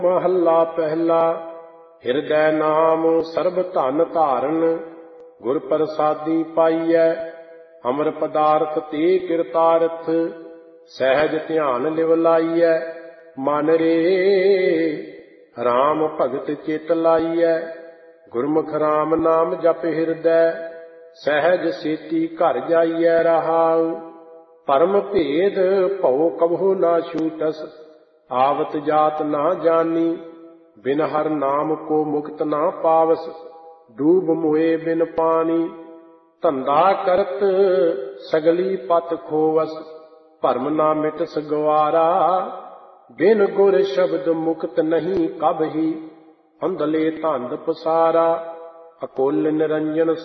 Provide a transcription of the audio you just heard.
ਮਹੱਲਾ ਪਹਿਲਾ। ਹਿਰਦੈ ਨਾਮ ਸਰਬ ਧਨ ਧਾਰਨ, ਗੁਰ ਪ੍ਰਸਾਦੀ ਪਾਈਐ। ਅਮਰ ਪਦਾਰਥ ਤੇ ਕਿਰਤਾਰਥ, ਸਹਿਜ ਧਿਆਨ ਲਿਵ ਲਾਈਐ। ਮਨ ਰੇ ਰਾਮ ਭਗਤ ਚਿਤ ਲਾਈਐ। ਗੁਰਮੁਖ ਰਾਮ ਨਾਮ ਜਪ ਹਿਰਦੈ, ਸਹਿਜ ਸੇਤੀ ਘਰ ਜਾਈਐ। ਰਹਾਉ ਪਰਮ ਭੇਦ ਭਉ ਕਬਹੁ ਨਾ ਛੂਟਸ, ਆਵਤ ਜਾਤ ਨਾ ਜਾਨੀ। ਬਿਨ ਹਰ ਨਾਮ ਕੋ ਮੁਕਤ ਨਾ ਪਾਵਸ, ਡੂਬ ਮੋਏ ਬਿਨ ਪਾਣੀ। ਧੰਦਾ ਕਰਤ ਸਗਲੀ ਪਤ ਖੋਵਸ, ਭਰਮ ਨਾ ਮਿਟਸ ਗਵਾਰਾ। ਬਿਨ ਗੁਰ ਸ਼ਬਦ ਮੁਕਤ ਨਹੀਂ ਕਬਹੀ, ਅੰਧਲੇ ਧੰਦ ਪਸਾਰਾ। ਅਕੁਲ ਨਿਰੰਜਨ